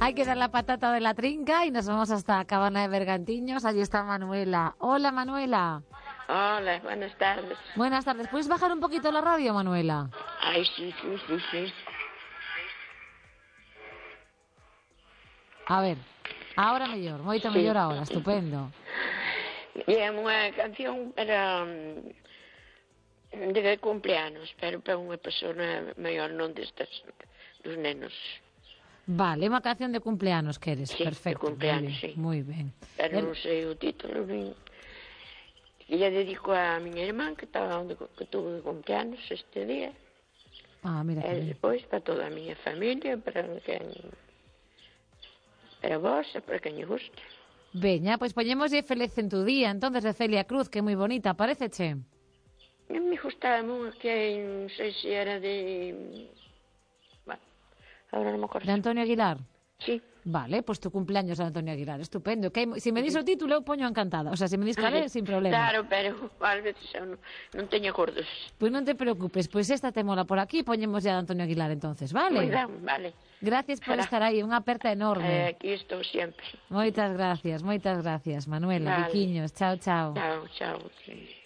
Hay que dar la patata de la trinca y nos vamos hasta Cabana de Bergantiños. Allí está Manuela. Hola, Manuela. Hola, buenas tardes. Buenas tardes. ¿Puedes bajar un poquito la radio, Manuela? Ay, sí. A ver, ahora mellor, moito mellor ahora, estupendo. E é unha canción para de cumpleanos, pero para unha persona maior, non destas dos nenos. Vale, unha canción de cumpleanos queres, Sí, perfecto. de cumpleanos, sí. Muy ben. Pero non sei o título, nin... E lle dedico a miña irmán que tuvo cumpleanos este día. Ah, mira. E despois para toda a miña familia, para vos e para quen lle guste. Veña, pois poñémoslle Feliz en tu día, entonces de Celia Cruz, que é moi bonita, paréceche? A mí gustaba unha que non sei se era de... Bueno, agora non me acordo. De Antonio Aguilar? Sí. Vale, pois tu cumpleaños de Antonio Aguilar, estupendo. Que se me dis o título, eu poño encantada. O sea, se me dis calé, sin problema. Claro, pero ás veces non teño acordos. Pois non te preocupes, pois esta te mola por aquí, poñemos ya de Antonio Aguilar entonces, vale? Moi ben, vale. Gracias por estar aí, unha aperta enorme. Aquí estou sempre. Moitas gracias, Manuela, vale. biquiños, chao, chao. Chao.